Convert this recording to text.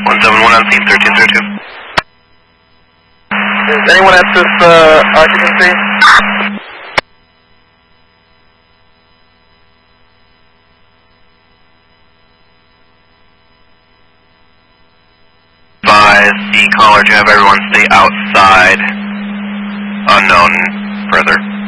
171 on scene, 1332. Does anyone have this occupancy? The caller to have everyone stay outside. Unknown further.